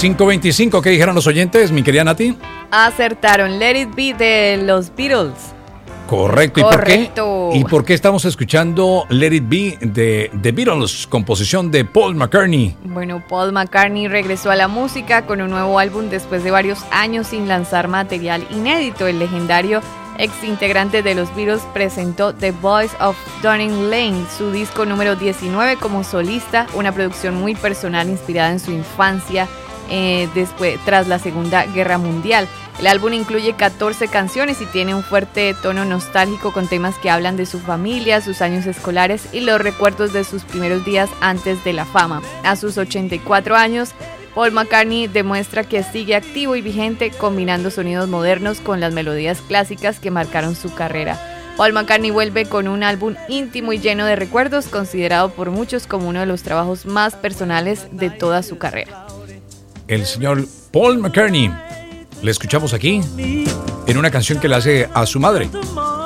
5:25, ¿qué dijeron los oyentes, mi querida Nati? Acertaron, Let It Be de los Beatles. Correcto. Correcto. ¿Y por qué estamos escuchando Let It Be de The Beatles, composición de Paul McCartney? Bueno, Paul McCartney regresó a la música con un nuevo álbum después de varios años sin lanzar material inédito. El legendario ex integrante de los Beatles presentó The Boys of Dunning Lane, su disco número 19 como solista, una producción muy personal inspirada en su infancia tras la Segunda Guerra Mundial. El álbum incluye 14 canciones y tiene un fuerte tono nostálgico con temas que hablan de su familia, sus años escolares y los recuerdos de sus primeros días antes de la fama. A sus 84 años, Paul McCartney demuestra que sigue activo y vigente, combinando sonidos modernos con las melodías clásicas que marcaron su carrera. Paul McCartney vuelve con un álbum íntimo y lleno de recuerdos, considerado por muchos como uno de los trabajos más personales de toda su carrera. El señor Paul McCartney, le escuchamos aquí en una canción que le hace a su madre.